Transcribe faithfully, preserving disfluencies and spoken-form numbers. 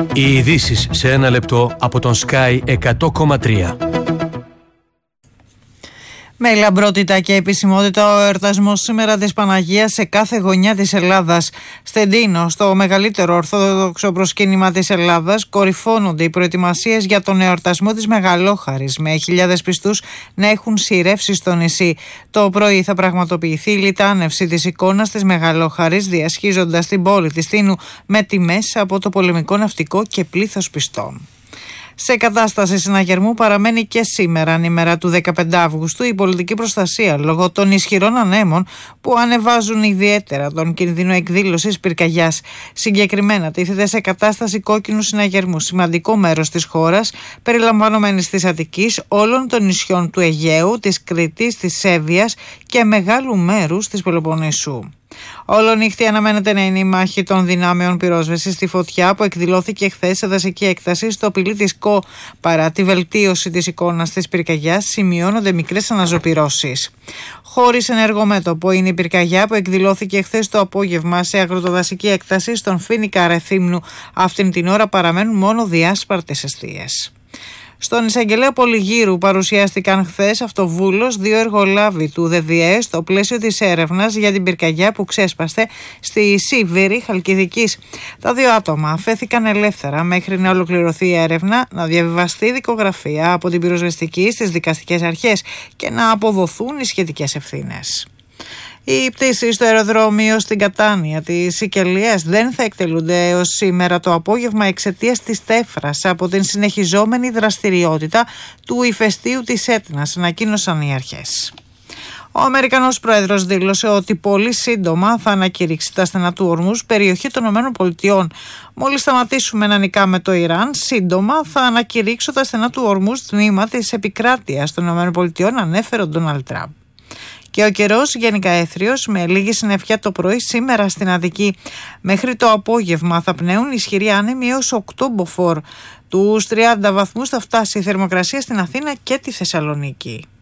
Οι ειδήσεις σε ένα λεπτό από τον Sky εκατό κόμμα τρία. Με λαμπρότητα και επισημότητα ο εορτασμός σήμερα της Παναγίας σε κάθε γωνιά της Ελλάδας. Στεντίνο, στο μεγαλύτερο ορθόδοξο προσκύνημα της Ελλάδας, κορυφώνονται οι προετοιμασίες για τον εορτασμό της Μεγαλόχαρης, με χιλιάδες πιστούς να έχουν σειρεύσει στο νησί. Το πρωί θα πραγματοποιηθεί η λιτάνευση της εικόνας της Μεγαλόχαρης, διασχίζοντας την πόλη της Τίνου με τιμές από το πολεμικό ναυτικό και πλήθος πιστών. Σε κατάσταση συναγερμού παραμένει και σήμερα, ημέρα του δεκαπέντε Αυγούστου, η πολιτική προστασία λόγω των ισχυρών ανέμων που ανεβάζουν ιδιαίτερα τον κίνδυνο εκδήλωσης πυρκαγιάς. Συγκεκριμένα, τίθεται σε κατάσταση κόκκινου συναγερμού σημαντικό μέρος της χώρας, περιλαμβανομένης της Αττικής, όλων των νησιών του Αιγαίου, της Κρήτης, της Σέβειας και μεγάλου μέρους της Πελοποννήσου. Όλο νύχτη αναμένεται να είναι η μάχη των δυνάμεων πυρόσβεσης στη φωτιά που εκδηλώθηκε χθες σε δασική έκταση στο πηλί της Κο. Παρά τη βελτίωση της εικόνας της πυρκαγιάς, σημειώνονται μικρές αναζωπυρώσεις. Χωρίς ενεργό μέτωπο είναι η πυρκαγιά που εκδηλώθηκε χθες το απόγευμα σε αγροτοδασική έκταση στον Φοίνικα Ρεθύμνου. Αυτήν την ώρα παραμένουν μόνο διάσπαρτες εστίες. Στον εισαγγελέα Πολυγύρου παρουσιάστηκαν χθες αυτοβούλος δύο εργολάβοι του ΔΔΕ στο πλαίσιο της έρευνας για την πυρκαγιά που ξέσπασε στη Σίβηρη Χαλκιδικής. Τα δύο άτομα αφέθηκαν ελεύθερα μέχρι να ολοκληρωθεί η έρευνα, να διαβιβαστεί δικογραφία από την πυροσβεστική στις δικαστικές αρχές και να αποδοθούν οι σχετικές ευθύνες. Οι πτήσεις στο αεροδρόμιο στην Κατάνια της Σικελίας δεν θα εκτελούνται έως σήμερα το απόγευμα εξαιτίας της τέφρας από την συνεχιζόμενη δραστηριότητα του ηφαιστείου της Έτνας, ανακοίνωσαν οι αρχές. Ο Αμερικανός πρόεδρος δήλωσε ότι πολύ σύντομα θα ανακηρύξει τα στενά του Ορμούζ περιοχή των ΗΠΑ. Μόλις σταματήσουμε να νικάμε το Ιράν, σύντομα θα ανακηρύξω τα στενά του Ορμούζ τμήμα της επικράτειας των ΗΠΑ, ανέφερε ο Ντόναλντ Τραμπ. Και ο καιρός γενικά έθριος με λίγη συννεφιά το πρωί σήμερα στην Αττική. Μέχρι το απόγευμα θα πνέουν ισχυροί άνεμοι έως οκτώ μποφόρ. Τους τριάντα βαθμούς θα φτάσει η θερμοκρασία στην Αθήνα και τη Θεσσαλονίκη.